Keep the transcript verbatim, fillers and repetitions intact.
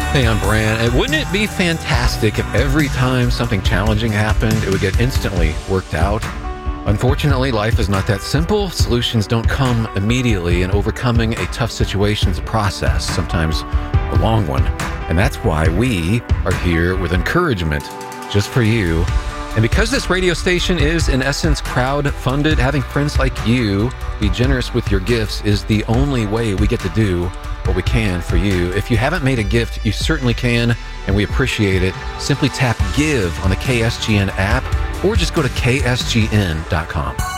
Hey, I'm Bran. And wouldn't it be fantastic if every time something challenging happened, it would get instantly worked out? Unfortunately, life is not that simple. Solutions don't come immediately, and overcoming a tough situation is a process, sometimes a long one. And that's why we are here with encouragement just for you. And because this radio station is, in essence, crowd-funded, having friends like you be generous with your gifts is the only way we get to do what we can for you. If you haven't made a gift, you certainly can, and we appreciate it. Simply tap Give on the K S G N app, or just go to K S G N dot com.